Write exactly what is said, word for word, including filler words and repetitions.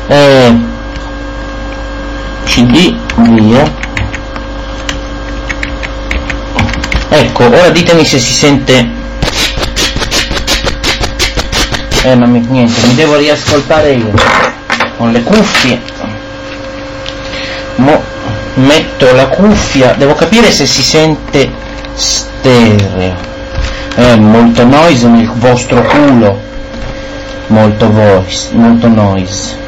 eh, cd via. Ecco, ora ditemi se si sente. Eh non mi, niente, mi devo riascoltare io con le cuffie. Mo metto la cuffia, devo capire se si sente stereo. Eh, molto noise nel vostro culo, molto voice, molto noise.